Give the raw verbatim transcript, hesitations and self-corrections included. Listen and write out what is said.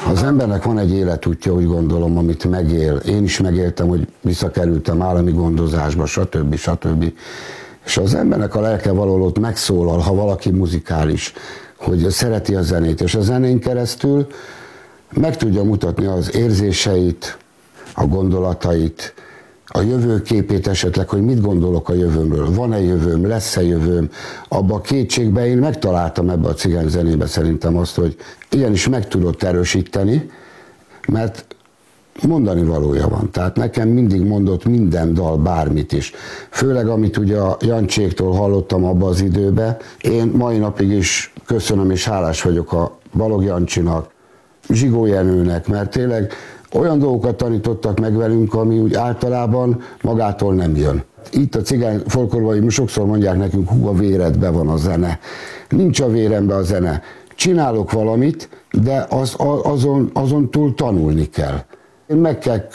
Az embernek van egy életútja, úgy gondolom, amit megél. Én is megéltem, hogy visszakerültem állami gondozásba, stb. stb. És az embernek a lelke valahol ott megszólal, ha valaki muzikális, hogy szereti a zenét, és a zenén keresztül meg tudja mutatni az érzéseit, a gondolatait, a jövőképét esetleg, hogy mit gondolok a jövőmről, van-e jövőm, lesz-e jövőm. Abba a kétségbe én megtaláltam ebbe a cigányzenébe szerintem azt, hogy igenis meg tudott erősíteni, mert mondani valója van. Tehát nekem mindig mondott minden dal bármit is. Főleg amit ugye a Jancséktól hallottam abba az időbe. Én mai napig is köszönöm és hálás vagyok a Balogh Jancsinak, Zsigó Jenőnek, mert tényleg olyan dolgokat tanítottak meg velünk, ami úgy általában magától nem jön. Itt a cigány folklórban sokszor mondják nekünk, hú, a véredben van a zene. Nincs a véremben a zene. Csinálok valamit, de az, azon, azon túl tanulni kell. Meg kell